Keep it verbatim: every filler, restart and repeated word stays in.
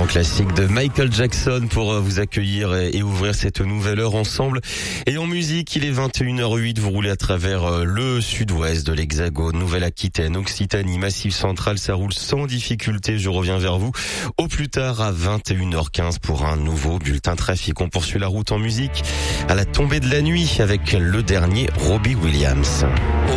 classique de Michael Jackson pour vous accueillir et ouvrir cette nouvelle heure ensemble. Et en musique, il est vingt et une heures huit, vous roulez à travers le sud-ouest de l'Hexagone, Nouvelle-Aquitaine, Occitanie, Massif Central, ça roule sans difficulté. Je reviens vers vous au plus tard à vingt et une heures quinze pour un nouveau bulletin trafic. On poursuit la route en musique à la tombée de la nuit avec le dernier Robbie Williams.